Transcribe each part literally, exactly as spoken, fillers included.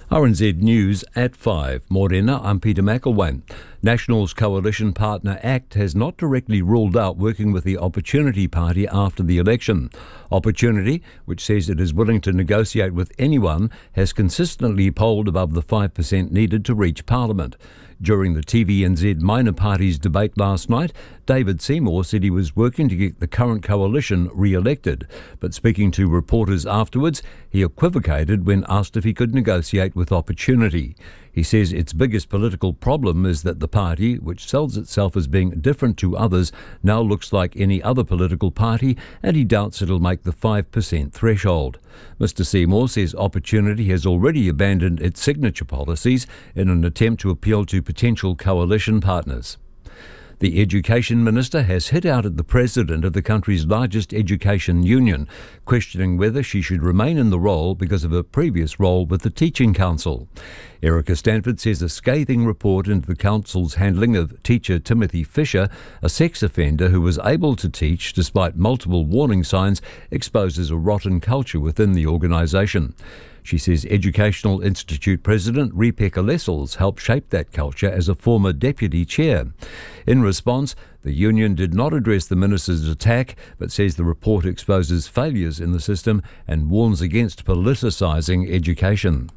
R N Z News at five. Morena, I'm Peter McElwain. National's coalition partner ACT has not directly ruled out working with the Opportunity Party after the election. Opportunity, which says it is willing to negotiate with anyone, has consistently polled above the five percent needed to reach Parliament. During the T V N Z minor parties debate last night, David Seymour said he was working to get the current coalition re-elected. But speaking to reporters afterwards, he equivocated when asked if he could negotiate with Opportunity. He says its biggest political problem is that the party, which sells itself as being different to others, now looks like any other political party, and he doubts it'll make the five percent threshold. Mister Seymour says Opportunity has already abandoned its signature policies in an attempt to appeal to potential coalition partners. The Education Minister has hit out at the President of the country's largest education union, questioning whether she should remain in the role because of her previous role with the Teaching Council. Erica Stanford says a scathing report into the Council's handling of teacher Timothy Fisher, a sex offender who was able to teach despite multiple warning signs, exposes a rotten culture within the organisation. She says Educational Institute President Rebecca Lessels helped shape that culture as a former deputy chair. In response, the union did not address the minister's attack, but says the report exposes failures in the system and warns against politicising education.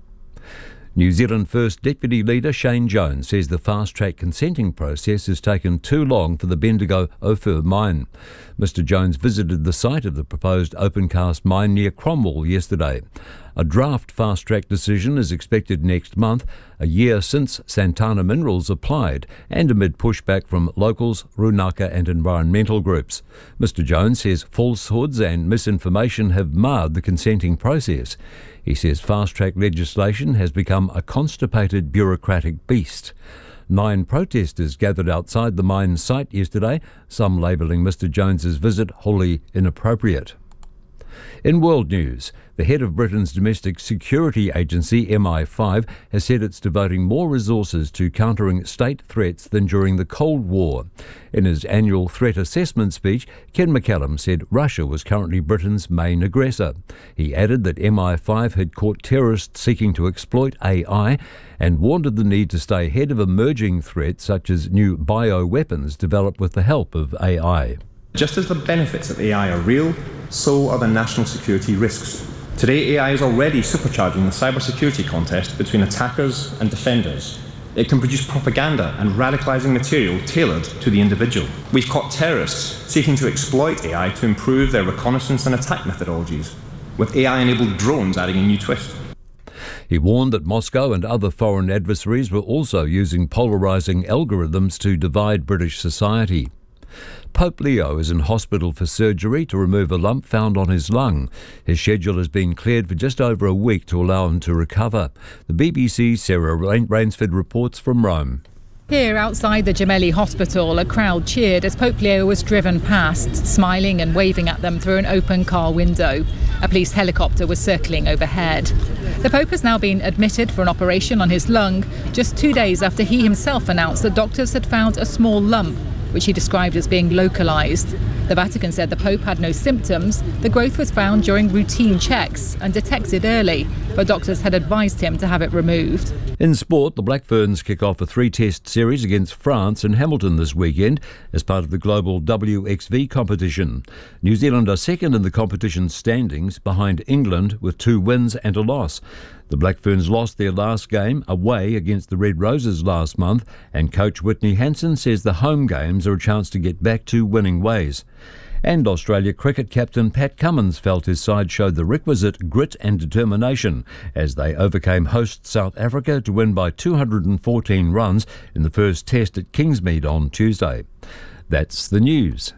New Zealand First Deputy Leader Shane Jones says the fast-track consenting process has taken too long for the Bendigo Ophir mine. Mister Jones visited the site of the proposed open-cast mine near Cromwell yesterday. A draft fast-track decision is expected next month, a year since Santana Minerals applied, and amid pushback from locals, Runaka and environmental groups. Mister Jones says falsehoods and misinformation have marred the consenting process. He says fast-track legislation has become a constipated bureaucratic beast. Nine protesters gathered outside the mine site yesterday, some labelling Mister Jones's visit wholly inappropriate. In world news, the head of Britain's domestic security agency, M I five, has said it's devoting more resources to countering state threats than during the Cold War. In his annual threat assessment speech, Ken McCallum said Russia was currently Britain's main aggressor. He added that M I five had caught terrorists seeking to exploit A I and warned of the need to stay ahead of emerging threats such as new bioweapons developed with the help of A I. Just as the benefits of A I are real, so are the national security risks. Today, A I is already supercharging the cybersecurity contest between attackers and defenders. It can produce propaganda and radicalising material tailored to the individual. We've caught terrorists seeking to exploit A I to improve their reconnaissance and attack methodologies, with A I-enabled drones adding a new twist. He warned that Moscow and other foreign adversaries were also using polarising algorithms to divide British society. Pope Leo is in hospital for surgery to remove a lump found on his lung. His schedule has been cleared for just over a week to allow him to recover. The B B C's Sarah Rainsford reports from Rome. Here outside the Gemelli Hospital, a crowd cheered as Pope Leo was driven past, smiling and waving at them through an open car window. A police helicopter was circling overhead. The Pope has now been admitted for an operation on his lung, just two days after he himself announced that doctors had found a small lump, which he described as being localised. The Vatican said the Pope had no symptoms. The growth was found during routine checks and detected early, but doctors had advised him to have it removed. In sport, the Black Ferns kick off a three-test series against France in Hamilton this weekend as part of the global W X V competition. New Zealand are second in the competition standings, behind England with two wins and a loss. The Black Ferns lost their last game away against the Red Roses last month, and coach Whitney Hansen says the home games are a chance to get back to winning ways. And Australia cricket captain Pat Cummins felt his side showed the requisite grit and determination as they overcame host South Africa to win by two hundred fourteen runs in the first test at Kingsmead on Tuesday. That's the news.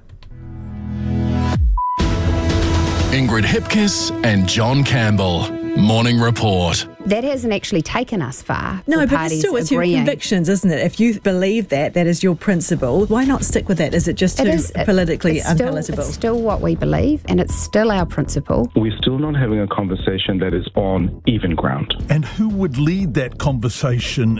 Ingrid Hipkiss and John Campbell. Morning Report. That hasn't actually taken us far. No, but it's still, it's your convictions, isn't it? If you believe that, that is your principle, why not stick with that? Is it just too it is, politically it's still, unpalatable? It's still what we believe, and it's still our principle. We're still not having a conversation that is on even ground. And who would lead that conversation